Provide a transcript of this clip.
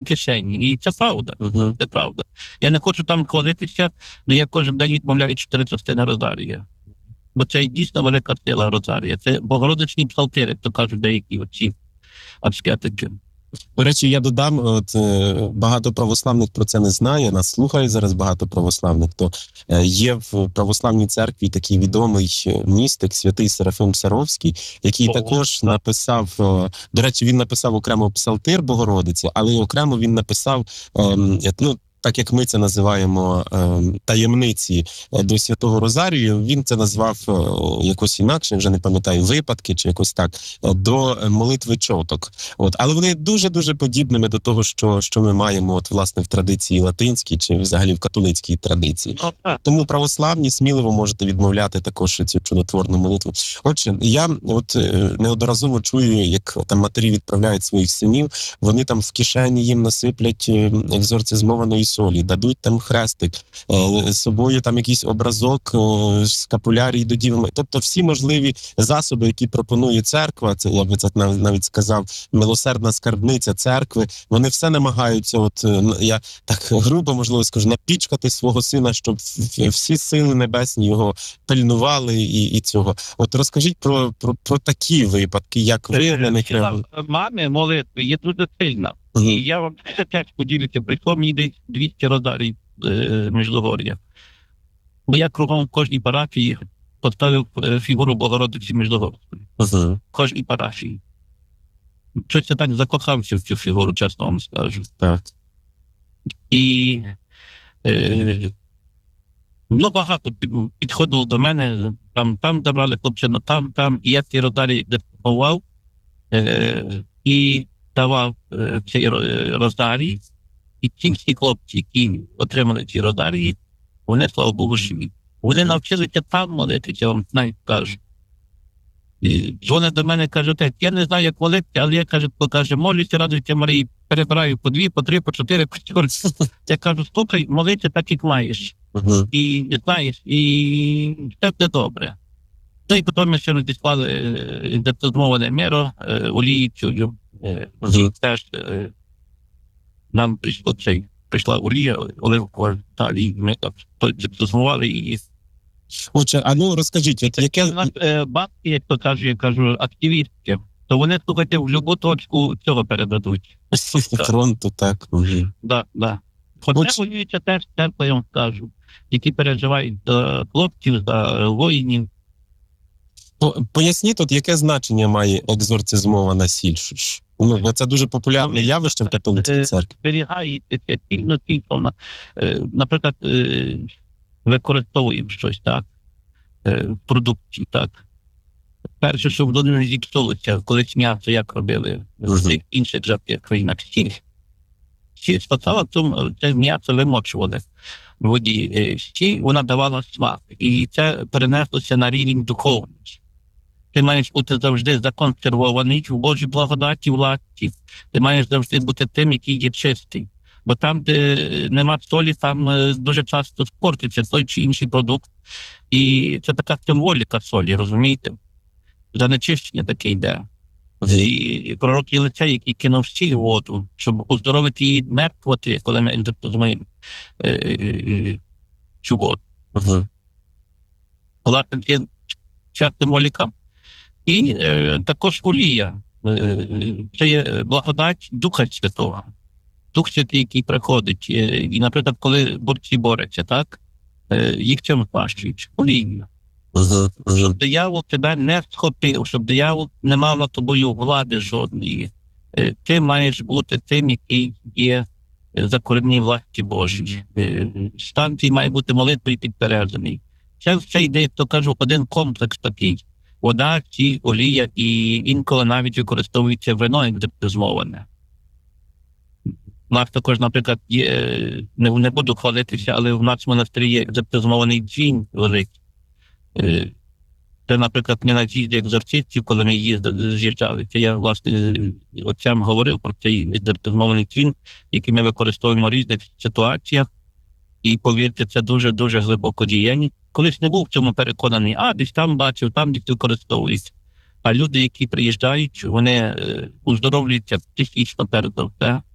кишені. І це правда. Це правда. Я не хочу там хвалитися, але я кожен день відмовляю 4 частини розарія. Бо це дійсно велика сила розарія. Це богородичні псалтири, то кажуть деякі оці аскетики. До речі, я додам, багато православних про це не знає, нас слухає зараз багато православних, то є в православній церкві такий відомий містик, святий Серафим Саровський, який також написав, до речі, він написав окремо псалтир Богородиці, але окремо він написав, так як ми це називаємо таємниці до Святого Розарію, він це назвав якось інакше, вже не пам'ятаю, випадки чи якось так, до молитви чоток. Але вони дуже-дуже подібними до того, що ми маємо власне в традиції латинській чи взагалі в католицькій традиції. Тому православні сміливо можете відмовляти також цю чудотворну молитву. Отже, я неодноразово чую, як там матері відправляють своїх синів, вони там в кишені їм насиплять екзорцизмованої солі, дадуть там хрестик, з собою там якийсь образок, скапулярій до Діви. Тобто всі можливі засоби, які пропонує церква, це я би це навіть сказав, милосердна скарбниця церкви, вони все намагаються, я так грубо, можливо, скажу, напічкати свого сина, щоб всі сили небесні його пильнували і цього. Розкажіть про такі випадки, як ви для них реагуєте? Мами молитви є дуже сильна. І я вам теж поділюся, прийшло мені десь 200 розарій Міжгор'я. Бо я кругом в кожній парафії поставив фігуру Богородиці Міжгорської. В кожній парафії. Щось я так закохався в цю фігуру, чесно вам скажу. Так. І багато підходило до мене, там забрали хлопчину, там, і я ці розарії депонував, і давав цей розарій, і ті всі хлопці, які отримали ці розарії, вони, слава Богу, живі. Вони навчилися там молитися, я вам навіть кажу. Дзвонить до мене, каже, отець, я не знаю, як молитися, але я, каже, молюся, радуйся Марії, перебираю по 2, по 3, по 4, по 4. Я кажу, слухай, молися так, як маєш. І знаєш, і все буде добре. І потім ми ще надіслали детозмоване міро, олією, теж нам прийшла олія, оливкова, і ми так детозмували її. Отже, розкажіть, яке... Бабки, як то кажу, я кажу, активістки, то вони, слухайте, в любу точку цього передадуть. Фронту, так. Так. Хоча воюються теж, я вам скажу, які переживають за хлопців, за воїнів. Поясніть, яке значення має екзорцизмована сіль? Це дуже популярне явище в католицькій церкві. Зберігається тільно, наприклад, використовуємо щось, так, в продукції, так. Перше, щоб воно не зіпсулося, колись м'ясо як робили в інших жарких країнах, сіль спасала, це м'ясо вимочували в воді, сіль, вона давала смак, і це перенеслося на рівень духовності. Ти маєш бути завжди законсервований в Божій благодаті, власті. Ти маєш завжди бути тим, який є чистий. Бо там, де нема солі, там дуже часто спортиться той чи інший продукт. І це така символіка солі, розумієте? Занечищення таке йде. І пророк Єлисей, який кинув сіль в воду, щоб оздоровити її мертвоти, коли ми інтерпретуємо цю воду. Власне, ця символіка. І також олія. Це є благодать Духа Святого. Дух Святий, який приходить. І, наприклад, коли борці борються, так? Їх чим спащують? Олією. Щоб диявол тебе не схопив, щоб диявол не мав над тобою влади жодної. Ти маєш бути тим, який є закореній власті Божій. Стан твій має бути молитвою підпереджений. Це все йде, то кажу, один комплекс такий. Вода, сіль, олія і інколи навіть використовується вино, як депозмоване. У нас також, наприклад, є, не буду хвалитися, але в нас в монастирі є депозмований джин великий. Це, наприклад, не на з'їзді екзорцистів, коли ми з'їжджали. Це я, власне, отцям говорив про цей депозмований джин, який ми використовуємо в різних ситуаціях. І, повірте, це дуже-дуже глибоко діяння. Колись не був в цьому переконаний, десь там бачив, там десь використовується. А люди, які приїжджають, вони оздоровлюються психічно перед все.